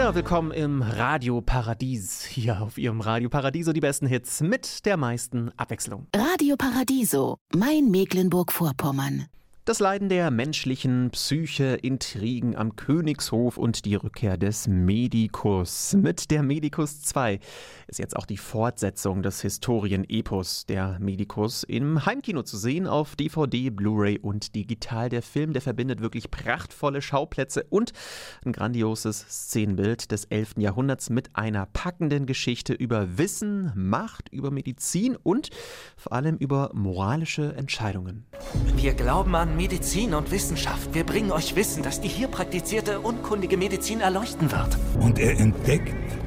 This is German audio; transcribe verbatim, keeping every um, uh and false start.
Ja, willkommen im Radio Paradies. Hier auf Ihrem Radio Paradiso die besten Hits mit der meisten Abwechslung. Radio Paradiso, mein Mecklenburg-Vorpommern. Das Leiden der menschlichen Psyche, Intrigen am Königshof und die Rückkehr des Medikus. Mit der Medikus zwei ist jetzt auch die Fortsetzung des Historien-Epos der Medikus im Heimkino zu sehen, auf D V D, Blu-ray und digital. Der Film, der verbindet wirklich prachtvolle Schauplätze und ein grandioses Szenenbild des elften Jahrhunderts mit einer packenden Geschichte über Wissen, Macht, über Medizin und vor allem über moralische Entscheidungen. Wir glauben an Medizin und Wissenschaft. Wir bringen euch Wissen, das die hier praktizierte unkundige Medizin erleuchten wird. Und er entdeckt